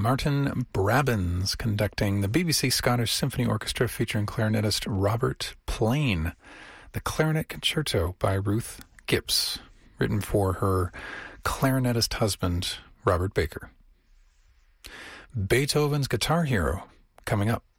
Martin Brabbins conducting the BBC Scottish Symphony Orchestra featuring clarinetist Robert Plain. The Clarinet Concerto by Ruth Gibbs, written for her clarinetist husband, Robert Baker. Beethoven's Guitar Hero, coming up.